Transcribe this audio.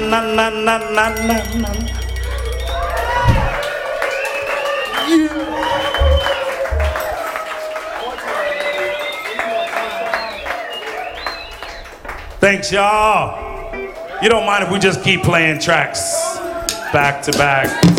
na na na na na. Thanks, y'all. You don't mind if we just keep playing tracks back to back.